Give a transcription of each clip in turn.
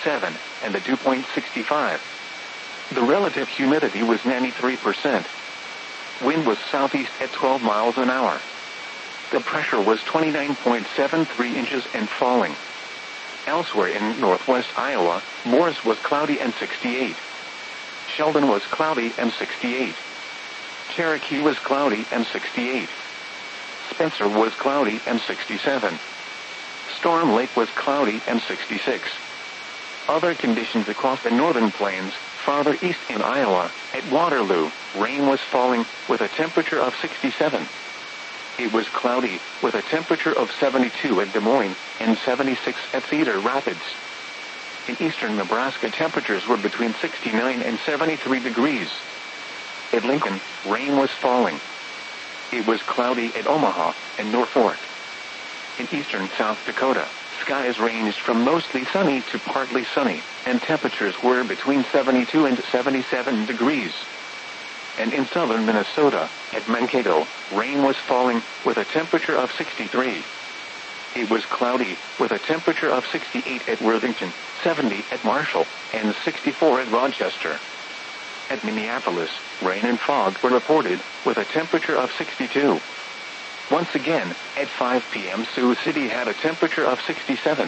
67, and the dew point 65. The relative humidity was 93%. Wind was southeast at 12 miles an hour. The pressure was 29.73 inches and falling. Elsewhere in northwest Iowa, Morris was cloudy and 68. Sheldon was cloudy and 68. Cherokee was cloudy and 68. Spencer was cloudy and 67. Storm Lake was cloudy and 66. Other conditions across the northern plains, farther east in Iowa, at Waterloo, rain was falling, with a temperature of 67. It was cloudy, with a temperature of 72 at Des Moines, and 76 at Cedar Rapids. In eastern Nebraska, temperatures were between 69 and 73 degrees. At Lincoln, rain was falling. It was cloudy at Omaha and Norfolk. In eastern South Dakota, skies ranged from mostly sunny to partly sunny, and temperatures were between 72 and 77 degrees. And in southern Minnesota, at Mankato, rain was falling, with a temperature of 63. It was cloudy, with a temperature of 68 at Worthington, 70 at Marshall, and 64 at Rochester. At Minneapolis, rain and fog were reported, with a temperature of 62. Once again, at 5 p.m. Sioux City had a temperature of 67.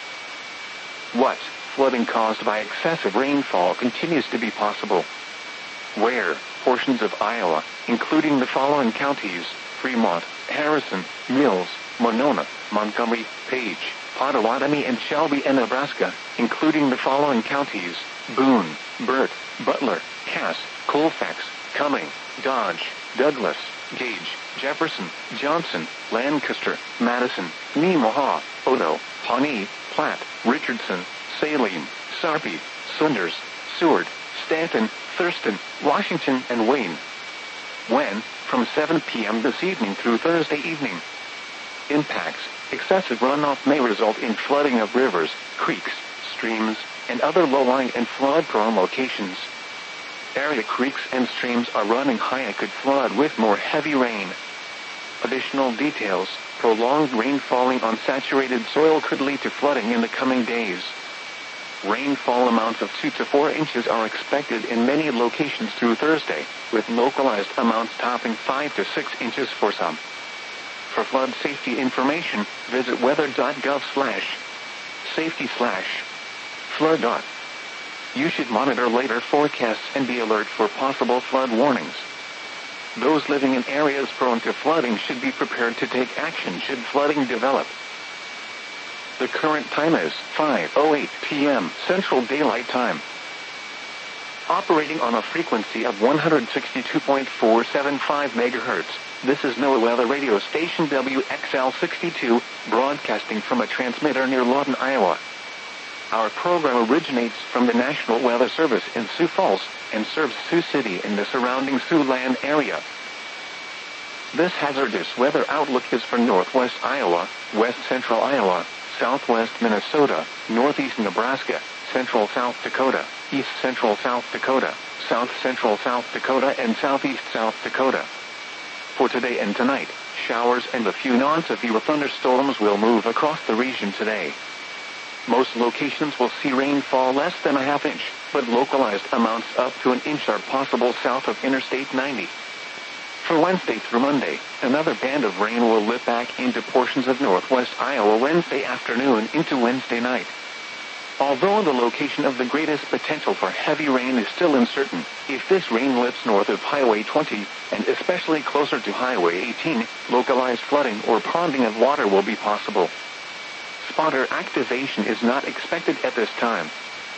What? Flooding caused by excessive rainfall continues to be possible. Where? Portions of Iowa, including the following counties: Fremont, Harrison, Mills, Monona, Montgomery, Page, Pottawatomie, and Shelby, and Nebraska, including the following counties: Boone, Burt, Butler, Cass, Colfax, Cumming, Dodge, Douglas, Gage, Jefferson, Johnson, Lancaster, Madison, Nemaha, Odo, Pawnee, Platte, Richardson, Saline, Sarpy, Saunders, Seward, Stanton, Thurston, Washington, and Wayne. When? From 7 p.m. this evening through Thursday evening. Impacts: excessive runoff may result in flooding of rivers, creeks, streams, and other low-lying and flood-prone locations. Area creeks and streams are running high and could flood with more heavy rain. Additional details: prolonged rain falling on saturated soil could lead to flooding in the coming days. Rainfall amounts of 2 to 4 inches are expected in many locations through Thursday, with localized amounts topping 5 to 6 inches for some. For flood safety information, visit weather.gov/safety/flood. You should monitor later forecasts and be alert for possible flood warnings. Those living in areas prone to flooding should be prepared to take action should flooding develop. The current time is 5:08 p.m. Central Daylight Time. Operating on a frequency of 162.475 MHz, this is NOAA Weather Radio Station WXL62, broadcasting from a transmitter near Lawton, Iowa. Our program originates from the National Weather Service in Sioux Falls, and serves Sioux City and the surrounding Siouxland area. This hazardous weather outlook is for northwest Iowa, west central Iowa, southwest Minnesota, northeast Nebraska, central South Dakota, east central South Dakota, south central South Dakota, and southeast South Dakota. For today and tonight, showers and a few non-severe thunderstorms will move across the region today. Most locations will see rainfall less than a half inch, but localized amounts up to an inch are possible south of Interstate 90. For Wednesday through Monday, another band of rain will lip back into portions of northwest Iowa Wednesday afternoon into Wednesday night. Although the location of the greatest potential for heavy rain is still uncertain, if this rain lips north of Highway 20, and especially closer to Highway 18, localized flooding or ponding of water will be possible. Spotter activation is not expected at this time.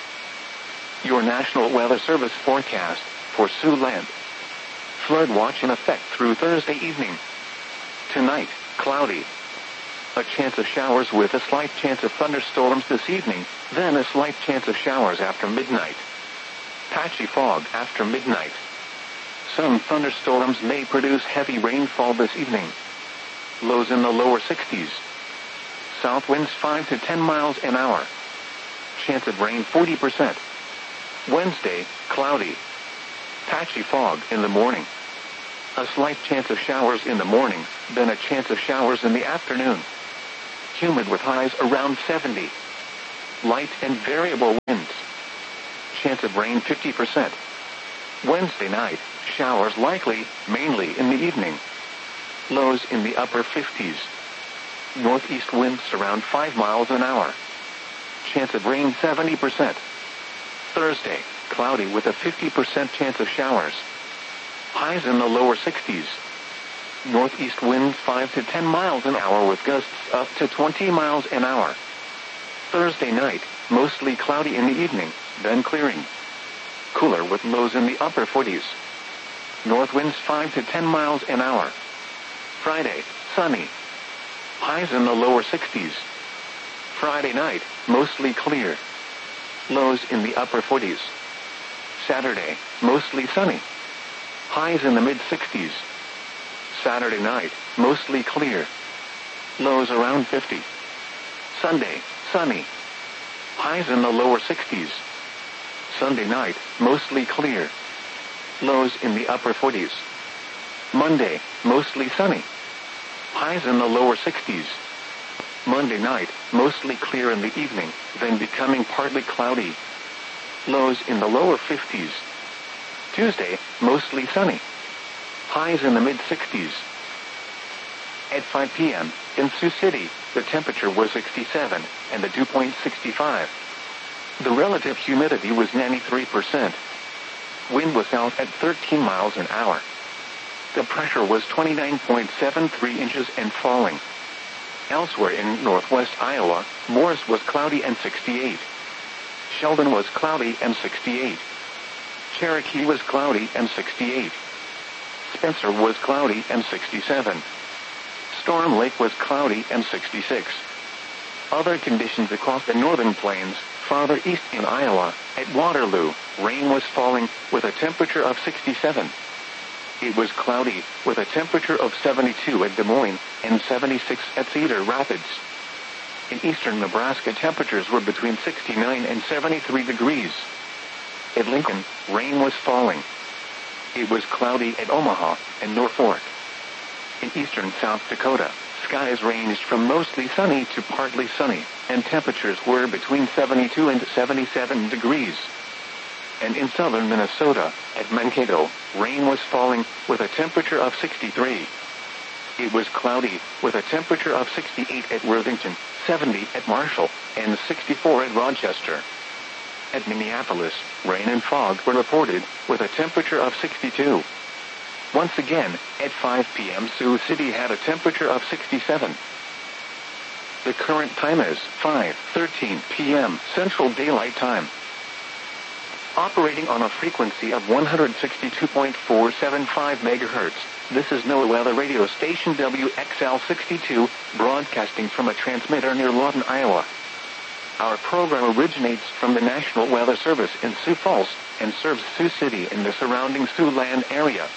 Your National Weather Service forecast for Siouxland. Flood watch in effect through Thursday evening. Tonight, cloudy. A chance of showers with a slight chance of thunderstorms this evening, then a slight chance of showers after midnight. Patchy fog after midnight. Some thunderstorms may produce heavy rainfall this evening. Lows in the lower 60s. South winds 5 to 10 miles an hour. Chance of rain 40%. Wednesday, cloudy. Patchy fog in the morning. A slight chance of showers in the morning, then a chance of showers in the afternoon. Humid with highs around 70. Light and variable winds. chance of rain 50%. Wednesday night, showers likely, mainly in the evening. Lows in the upper 50s. Northeast winds around 5 miles an hour. Chance of rain 70%. Thursday, cloudy with a 50% chance of showers. Highs in the lower 60s. Northeast winds 5 to 10 miles an hour with gusts up to 20 miles an hour. Thursday night, mostly cloudy in the evening, then clearing. Cooler with lows in the upper 40s. North winds 5 to 10 miles an hour. Friday, sunny. Highs in the lower 60s. Friday night, mostly clear. Lows in the upper 40s. Saturday, mostly sunny. Highs in the mid-60s. Saturday night, mostly clear. Lows around 50. Sunday, sunny. Highs in the lower 60s. Sunday night, mostly clear. Lows in the upper 40s. Monday, mostly sunny. Highs in the lower 60s. Monday night, mostly clear in the evening, then becoming partly cloudy. Lows in the lower 50s. Tuesday, mostly sunny. Highs in the mid-60s. At 5 p.m., in Sioux City, the temperature was 67, and the dew point 65. The relative humidity was 93%. Wind was south at 13 miles an hour. The pressure was 29.73 inches and falling. Elsewhere in northwest Iowa, Morris was cloudy and 68. Sheldon was cloudy and 68. Cherokee was cloudy and 68. Spencer was cloudy and 67. Storm Lake was cloudy and 66. Other conditions across the northern plains, farther east in Iowa, at Waterloo, rain was falling, with a temperature of 67. It was cloudy, with a temperature of 72 at Des Moines, and 76 at Cedar Rapids. In eastern Nebraska, temperatures were between 69 and 73 degrees. At Lincoln, rain was falling. It was cloudy at Omaha and Norfolk. In eastern South Dakota, skies ranged from mostly sunny to partly sunny, and temperatures were between 72 and 77 degrees. And in southern Minnesota, at Mankato, rain was falling, with a temperature of 63. It was cloudy, with a temperature of 68 at Worthington, 70 at Marshall, and 64 at Rochester. At Minneapolis, rain and fog were reported, with a temperature of 62. Once again, at 5 p.m. Sioux City had a temperature of 67. The current time is 5:13 p.m. Central Daylight Time. Operating on a frequency of 162.475 megahertz, this is NOAA Weather Radio Station WXL62, broadcasting from a transmitter near Lawton, Iowa. Our program originates from the National Weather Service in Sioux Falls, and serves Sioux City and the surrounding Siouxland area.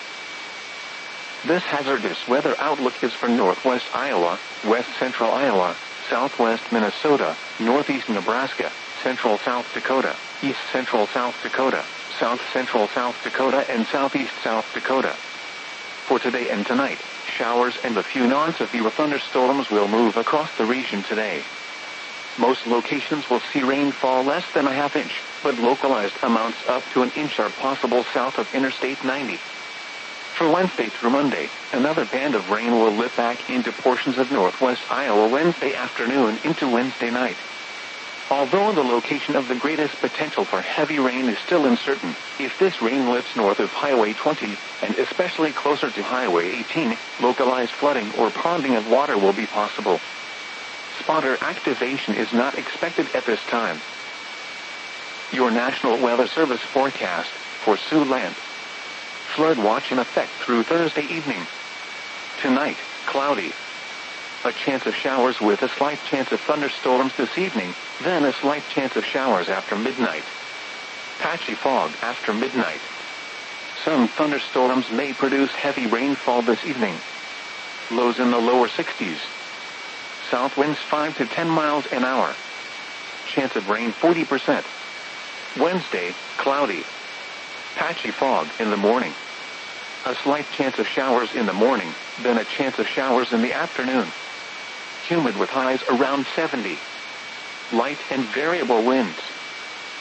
This hazardous weather outlook is for northwest Iowa, west central Iowa, southwest Minnesota, northeast Nebraska, central South Dakota, east central South Dakota, south central South Dakota, and southeast South Dakota. For today and tonight, showers and a few non-severe thunderstorms will move across the region today. Most locations will see rainfall less than a half inch, but localized amounts up to an inch are possible south of Interstate 90. For Wednesday through Monday, another band of rain will lift back into portions of northwest Iowa Wednesday afternoon into Wednesday night. Although the location of the greatest potential for heavy rain is still uncertain, if this rain lifts north of Highway 20, and especially closer to Highway 18, localized flooding or ponding of water will be possible. Spotter activation is not expected at this time. Your National Weather Service forecast for Siouxland. Flood watch in effect through Thursday evening. Tonight, cloudy. A chance of showers with a slight chance of thunderstorms this evening, then a slight chance of showers after midnight. Patchy fog after midnight. Some thunderstorms may produce heavy rainfall this evening. Lows in the lower 60s. South winds 5 to 10 miles an hour. Chance of rain 40%. Wednesday, cloudy. Patchy fog in the morning. A slight chance of showers in the morning, then a chance of showers in the afternoon. Humid with highs around 70. Light and variable winds.